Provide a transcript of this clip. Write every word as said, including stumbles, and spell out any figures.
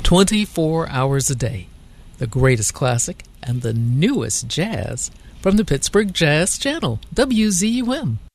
twenty-four hours a day. The greatest classic and the newest jazz from the Pittsburgh Jazz Channel, W Z U M.